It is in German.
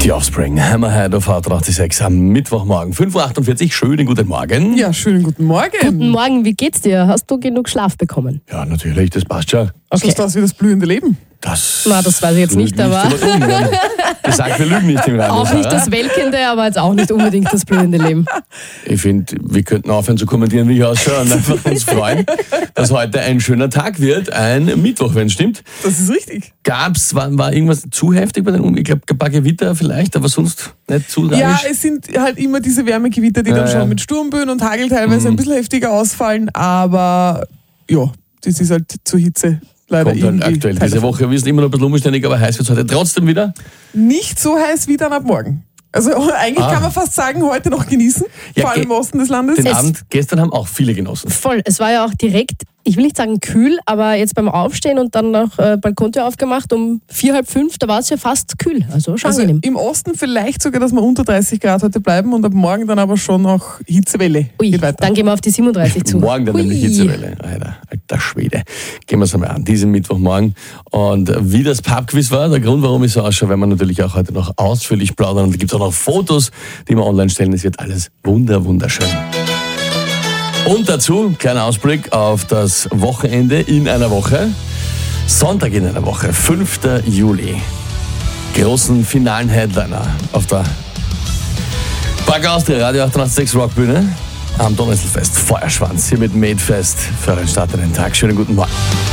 Die Offspring, Hammerhead auf H86 am Mittwochmorgen, 5.48 Uhr. Schönen guten Morgen. Ja, schönen guten Morgen. Guten Morgen, wie geht's dir? Hast du genug Schlaf bekommen? Ja, natürlich, das passt schon. Okay. Ist das wie das blühende Leben? Das weiß ich jetzt nicht, aber... Ich sag, wir lügen nicht im Radio. Auch nicht das Welkende, aber jetzt auch nicht unbedingt das blühende Leben. Ich finde, wir könnten aufhören zu kommentieren, wie ich ausschaue und einfach uns freuen, dass heute ein schöner Tag wird, ein Mittwoch, wenn es stimmt. Das ist richtig. War irgendwas zu heftig bei den Ich glaube, ein paar Gewitter vielleicht, aber sonst nicht zu tragisch? Ja, es sind halt immer diese Wärmegewitter, die dann schon mit Sturmböen und Hagel teilweise ein bisschen heftiger ausfallen, aber ja, das ist halt zur Hitze. Leider Kommt halt aktuell diese Woche. Wir sind immer noch ein bisschen umständlich, aber heiß wird es heute trotzdem wieder. Nicht so heiß wie dann ab morgen. Also eigentlich kann man fast sagen, heute noch genießen, vor allem im Osten des Landes. Den Abend gestern haben auch viele genossen. Voll, es war ja auch direkt, ich will nicht sagen kühl, aber jetzt beim Aufstehen und dann noch Balkontür aufgemacht um 4, halb 5, da war es ja fast kühl, also schon angenehm. Im Osten vielleicht sogar, dass wir unter 30 Grad heute bleiben und ab morgen dann aber schon auch Hitzewelle. Ui, geht weiter. dann gehen wir auf die 37 zu. Morgen dann nämlich Hitzewelle. Alter Schwede. Gehen wir es einmal an, diesen Mittwochmorgen. Und wie das Pubquiz war, der Grund, warum ich so ausschaue, werden wir natürlich auch heute noch ausführlich plaudern. Und da gibt es auch noch Fotos, die wir online stellen. Es wird alles wunderschön. Und dazu, kleiner Ausblick auf das Wochenende in einer Woche. Sonntag in einer Woche, 5. Juli. Großen finalen Headliner auf der Park Austria Radio 886 Rockbühne am Donauinselfest. Feuerschwanz hier mit Madefest für einen startenden Tag. Schönen guten Morgen.